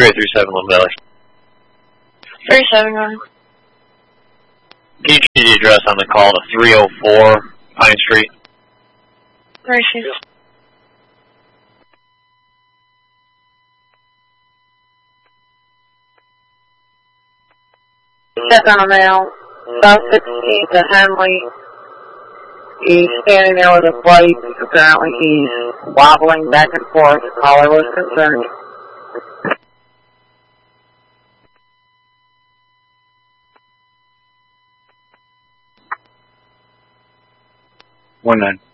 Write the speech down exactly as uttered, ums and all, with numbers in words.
three eight three seven, Lone Valley. three seven nine. Can you change the address on the call to three oh four Pine Street? three six. Check on a male. South sixteenth to Henley. He's standing there with a plate. Apparently he's wobbling back and forth. Caller was concerned. One nine.